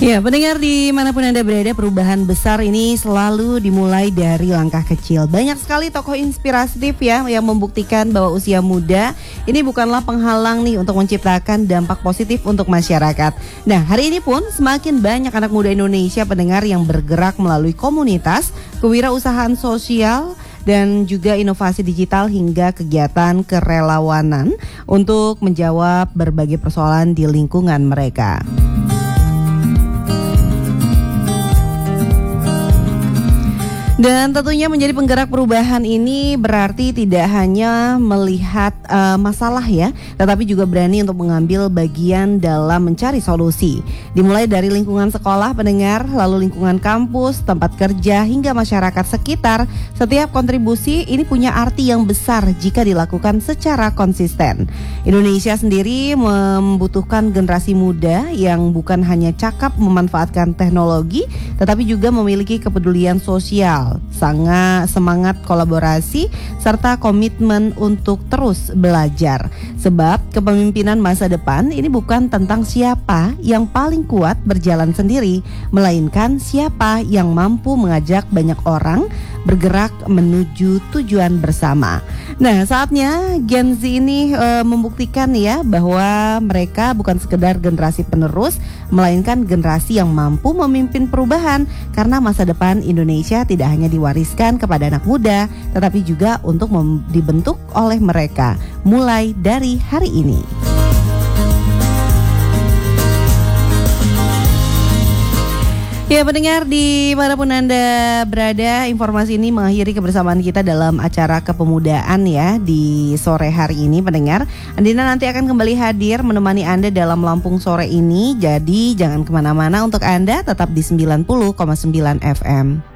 Ya, pendengar dimanapun Anda berada, perubahan besar ini selalu dimulai dari langkah kecil. Banyak sekali tokoh inspiratif ya yang membuktikan bahwa usia muda ini bukanlah penghalang nih untuk menciptakan dampak positif untuk masyarakat. Nah, hari ini pun semakin banyak anak muda Indonesia pendengar yang bergerak melalui komunitas, kewirausahaan sosial, dan juga inovasi digital hingga kegiatan kerelawanan untuk menjawab berbagai persoalan di lingkungan mereka. Dan tentunya menjadi penggerak perubahan ini berarti tidak hanya melihat masalah ya, tetapi juga berani untuk mengambil bagian dalam mencari solusi. Dimulai dari lingkungan sekolah pendengar, lalu lingkungan kampus, tempat kerja, hingga masyarakat sekitar. Setiap kontribusi ini punya arti yang besar jika dilakukan secara konsisten. Indonesia sendiri membutuhkan generasi muda yang bukan hanya cakap memanfaatkan teknologi, tetapi juga memiliki kepedulian sosial, semangat kolaborasi, serta komitmen untuk terus belajar. Sebab kepemimpinan masa depan ini bukan tentang siapa yang paling kuat berjalan sendiri, melainkan siapa yang mampu mengajak banyak orang bergerak menuju tujuan bersama. Nah, saatnya Gen Z ini membuktikan ya bahwa mereka bukan sekedar generasi penerus, melainkan generasi yang mampu memimpin perubahan, karena masa depan Indonesia tidak hanya diwariskan kepada anak muda, tetapi juga untuk dibentuk oleh mereka mulai dari hari ini. Ya, pendengar dimanapun Anda berada, informasi ini mengakhiri kebersamaan kita dalam acara kepemudaan ya di sore hari ini pendengar. Andina nanti akan kembali hadir menemani Anda dalam Lampung Sore ini, jadi jangan kemana-mana untuk Anda, tetap di 90,9 FM.